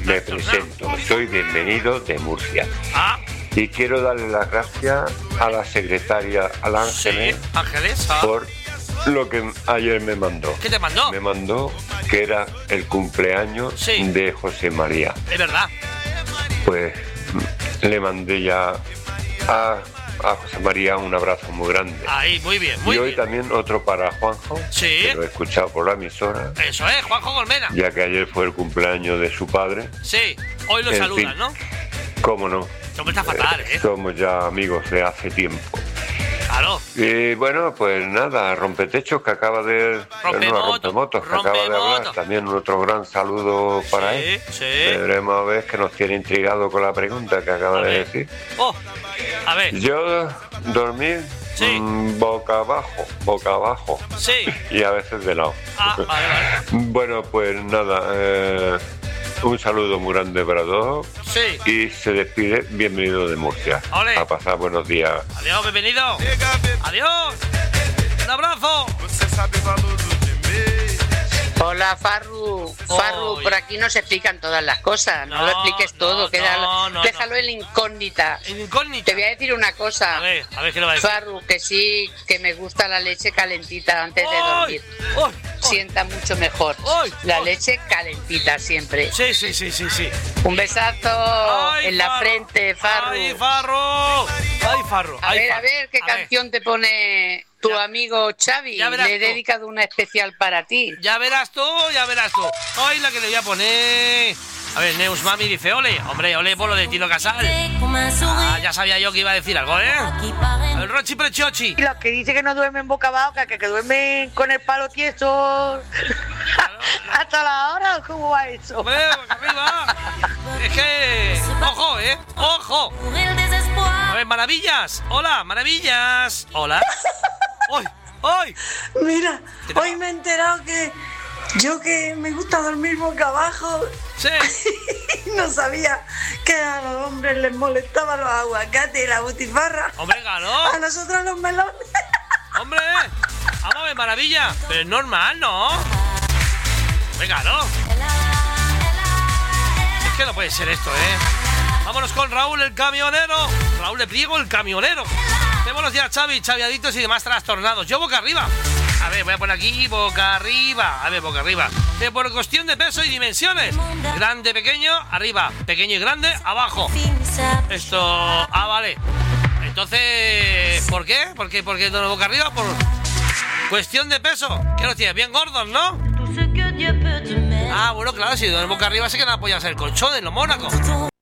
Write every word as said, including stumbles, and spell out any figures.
me presento. Soy Bienvenido de Murcia. Ah. Y quiero darle las gracias a la secretaria, al Ángeles, Sí, Ángeles, ah. por lo que ayer me mandó. ¿Qué te mandó? Me mandó que era el cumpleaños Sí. de José María. Es verdad. Pues le mandé ya a, a José María un abrazo muy grande. Ahí, muy bien, muy y hoy bien. también otro para Juanjo, Sí. que lo he escuchado por la emisora, Eso es, Juanjo Colmena. ya que ayer fue el cumpleaños de su padre. Sí, hoy lo En saludan, fin. ¿no? ¿Cómo no? Este hombre está fatal, ¿eh? Somos ya amigos de hace tiempo. Claro. Y bueno, pues nada, Rompetechos que acaba de... Rompemoto, no, Rompemotos que acaba de hablar. Rompemoto. También otro gran saludo para Sí, él. sí. Veremos a ver que nos tiene intrigado con la pregunta que acaba A de ver. decir. Oh, a ver, Yo dormí Sí. mm, boca abajo, boca abajo. sí. Y a veces de lado. Ah, vale, vale. Bueno, pues nada, eh, un saludo muy grande para todos. Sí. Y se despide Bienvenido de Murcia. Ole. A pasar buenos días. Adiós, bienvenido. Adiós. Un abrazo. Hola, Farru. Farru, Oy. por aquí no se explican todas las cosas. No, No, lo expliques no, todo. no, quédalo- no, déjalo no. en la incógnita. Incógnita. Te voy a decir una cosa. A ver, a ver qué le va a decir. Farru, que sí, que me gusta la leche calentita antes de ¡Ay! dormir. ¡Ay! ¡Ay! Sienta mucho mejor. ¡Ay! La ¡Ay! leche calentita siempre. Sí, sí, sí, sí, sí. Un besazo Ay, en la Farro. frente, Farru. ¡Ay, Farro! ¡Ay, Farro! A ¡Ay, ver, a Farro! ver qué A ver, canción te pone tu Ya- amigo Xavi. ya verás Le he tú. dedicado una especial para ti. Ya verás tú, ya verás tú. Hoy la que le voy a poner. A ver, Neus Mami dice: ole, hombre, ole por lo de Tino Casal. Ah, ya sabía yo que iba a decir algo, ¿eh? El Rochi Prechochi. Y los que dicen que no duermen boca abajo, que, que duermen con el palo tieso hasta la hora, ¿cómo va eso? Hombre, boca arriba. Es que. ¡Ojo, eh! ¡Ojo! A ver, maravillas. Hola, maravillas. Hola. ¡Ay! ¡Ay! Mira, ¿Qué tal? hoy me he enterado que yo que me gusta dormir boca abajo, Sí. no sabía que a los hombres les molestaban los aguacates y la butifarra. Hombre, claro. A nosotros los melones. ¡Hombre! Vamos a ver, maravilla. Pero es normal, ¿no? Venga, ¿no? Es que no puede ser esto, ¿eh? Vámonos con Raúl, el camionero. Raúl de Priego, el camionero. De buenos días, Xavi, chaviaditos y demás trastornados. Yo boca arriba. A ver, voy a poner aquí boca arriba. A ver, boca arriba. Pero por cuestión de peso y dimensiones. Grande, pequeño, arriba. Pequeño y grande, abajo. Esto... Ah, vale. Entonces... ¿Por qué? ¿Por qué, ¿Por qué no boca arriba? Por cuestión de peso. ¿Qué los tienes? Bien gordos, ¿no? Ah, bueno, claro, si duermes boca arriba se quedan apoyados en el colchón, en los Mónacos.